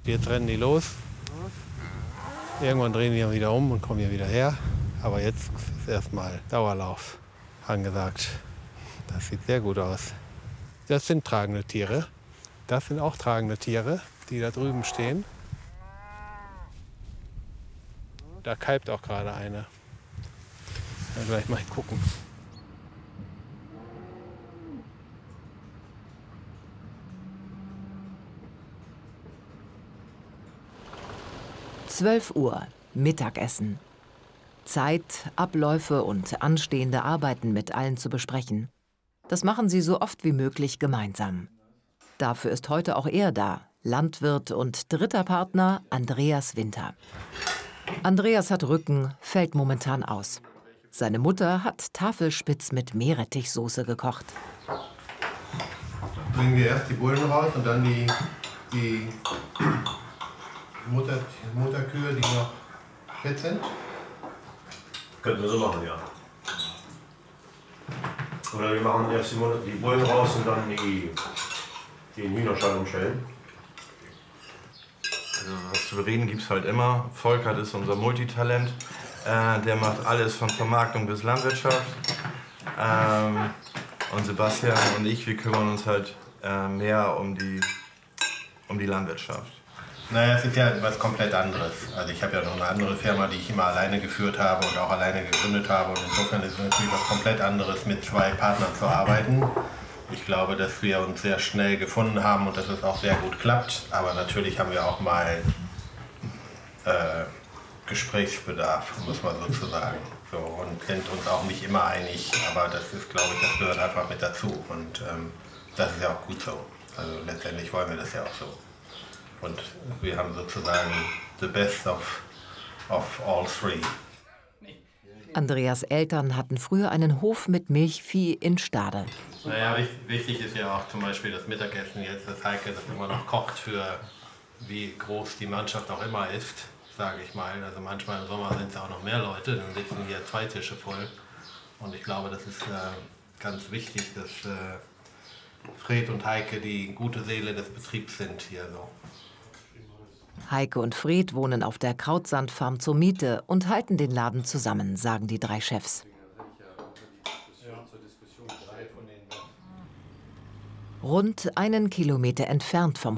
Jetzt rennen die los. Irgendwann drehen die dann wieder um und kommen hier wieder her. Aber jetzt ist erstmal Dauerlauf angesagt. Das sieht sehr gut aus. Das sind tragende Tiere. Das sind auch tragende Tiere, die da drüben stehen. Da kalbt auch gerade eine. Dann gleich mal gucken. Uhr, Mittagessen. Zeit, Abläufe und anstehende Arbeiten mit allen zu besprechen. Das machen sie so oft wie möglich gemeinsam. Dafür ist heute auch er da, Landwirt und dritter Partner Andreas Winter. Andreas hat Rücken, fällt momentan aus. Seine Mutter hat Tafelspitz mit Meerrettichsoße gekocht. Bringen wir erst die Bullen raus und dann die Mutterkühe, die noch fit sind? Könnten wir so machen, ja. Oder wir machen erst die Bullen raus und dann den Hühnerstall umstellen. Also was zu bereden gibt es halt immer. Volkert ist unser Multitalent. Der macht alles von Vermarktung bis Landwirtschaft. Und Sebastian und ich, wir kümmern uns halt mehr um die Landwirtschaft. Naja, es ist ja was komplett anderes. Also ich habe ja noch eine andere Firma, die ich immer alleine geführt habe und auch alleine gegründet habe. Und insofern ist es natürlich was komplett anderes, mit zwei Partnern zu arbeiten. Ich glaube, dass wir uns sehr schnell gefunden haben und dass es auch sehr gut klappt. Aber natürlich haben wir auch mal Gesprächsbedarf, muss man sozusagen. So, und sind uns auch nicht immer einig. Aber das ist, glaube ich, das gehört einfach mit dazu. Und das ist ja auch gut so. Also letztendlich wollen wir das ja auch so. Und wir haben sozusagen the best of all three. Andreas' Eltern hatten früher einen Hof mit Milchvieh in Stade. Naja, wichtig ist ja auch zum Beispiel das Mittagessen jetzt, dass Heike das immer noch kocht für wie groß die Mannschaft auch immer ist, sage ich mal. Also manchmal im Sommer sind es auch noch mehr Leute, dann sitzen hier 2 Tische voll. Und ich glaube, das ist ganz wichtig, dass Fred und Heike die gute Seele des Betriebs sind hier so. Heike und Fred wohnen auf der Krautsandfarm zur Miete und halten den Laden zusammen, sagen die 3 Chefs. Rund 1 Kilometer entfernt vom